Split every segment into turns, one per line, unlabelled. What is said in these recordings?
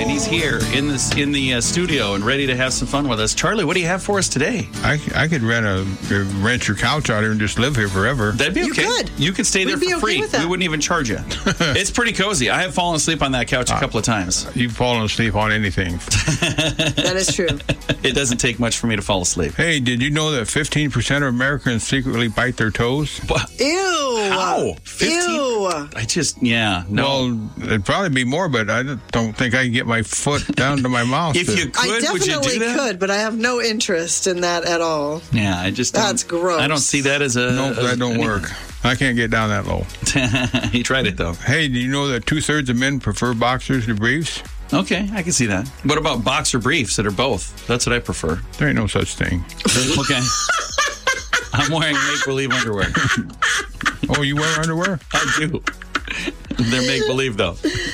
and he's here in the studio and ready to have some fun with us. Charlie, what do you have for us today?
I could rent your couch out here and just live here forever.
That'd be okay.
You could.
You could stay there
We'd be
for free.
okay with that.
We wouldn't even charge you. It's pretty cozy. I have fallen asleep on that couch a couple of times.
You've fallen asleep on anything.
That is true.
It doesn't take much for me to fall asleep.
Hey, did you know that 15% of Americans secretly bite their toes?
Ew.
How? 15?
Ew.
No.
Well, it'd probably be more, but I don't think I can get my foot down to my mouth.
If you
I
could, would you
definitely
do that?
could, but I have no interest in that at all.
Yeah, I just don't.
That's gross.
I don't see that as a...
Nope, that don't work. I can't get down that low.
He tried it, though.
Hey, do you know that 2/3 of men prefer boxers to briefs?
Okay, I can see that. What about boxer briefs that are both? That's what I prefer.
There ain't no such thing.
Okay. I'm wearing make-believe underwear.
Oh, you wear underwear?
I do. They're make-believe, though.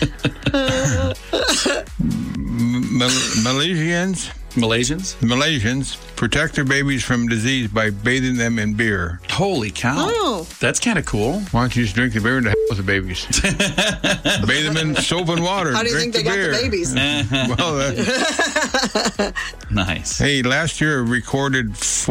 Malaysians protect their babies from disease by bathing them in beer.
Holy cow.
Oh.
That's kind of cool.
Why don't you just drink the beer and the hell with the babies? Bathe them in soap and water.
How do you
drink
think they got
beer.
the babies?
Well,
Nice.
hey, last year recorded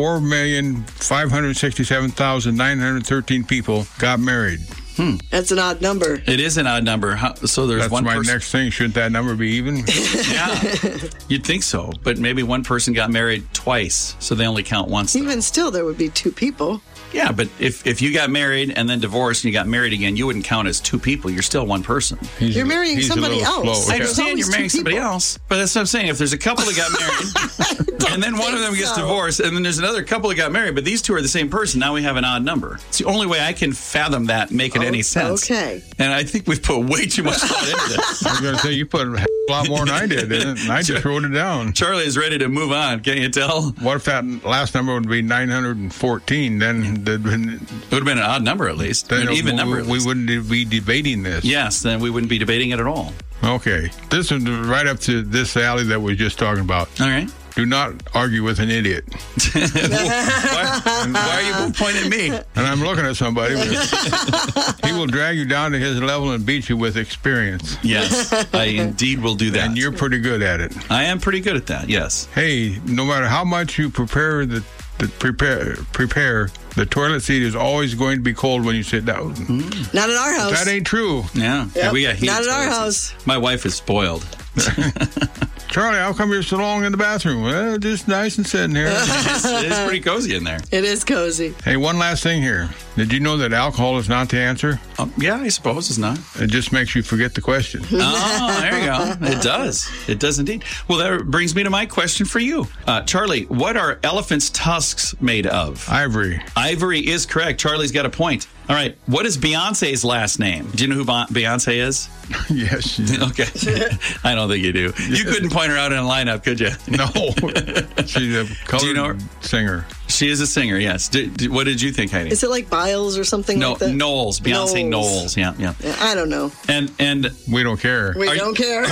4,567,913 people got married.
That's an odd number.
It is an odd number. So there's
That's
one
my
person.
next thing. Shouldn't that number be even?
Yeah. You'd think so. But maybe one person got married twice, so they only count once.
Even still, there would be two people.
Yeah, but if you got married and then divorced and you got married again, you wouldn't count as two people. You're still one person.
You're marrying
he's a
somebody
little
else.
slow.
I
There's
understand
always
you're marrying
two
somebody
people.
else, but that's what I'm saying. If there's a couple that got married, and then one of them gets
so.
divorced, and then there's another couple that got married, but these two are the same person, now we have an odd number. It's the only way I can fathom that, make it any sense.
Okay.
And I think we've put way too much thought into this.
I was going to say, you put a lot more than I did, didn't it? And I just wrote it down.
Charlie is ready to move on. Can't you tell?
What if that last number would be 914? Then
It would have been an odd number at least. An even number at
we
least.
wouldn't be debating this.
Yes, then we wouldn't be debating it at all.
Okay. This is right up to this alley that we were just talking about.
All right.
Do not argue with an idiot.
Why are you both pointing at me?
And I'm looking at somebody. He will drag you down to his level and beat you with experience.
Yes, I indeed will do that.
And you're pretty good at it.
I am pretty good at that, yes.
Hey, no matter how much you prepare, the toilet seat is always going to be cold when you sit down.
Not at our house.
That ain't true.
Yeah,
Yep.
we got heat.
Not at our house.
My wife is spoiled.
Charlie, how come you're so long in the bathroom? Well, just nice and sitting here.
It's pretty cozy in there.
It is cozy.
Hey, one last thing here. Did you know that alcohol is not the answer?
Yeah, I suppose it's not.
It just makes you forget the question.
Oh, there you go. It does. It does indeed. Well, that brings me to my question for you. Charlie, what are elephants' tusks made of?
Ivory.
Ivory is correct. Charlie's got a point. All right. What is Beyonce's last name? Do you know who Beyonce is?
Yes.
Okay. I don't think you do. You couldn't point her out in a lineup, could you?
No. She's a colored
Do you know her?
singer.
She is a singer, yes. What did you think, Heidi?
Is it like Biles or something
No,
like that?
Knowles. Beyonce Knowles. Yeah, yeah.
I don't know.
And
We don't care.
We don't care.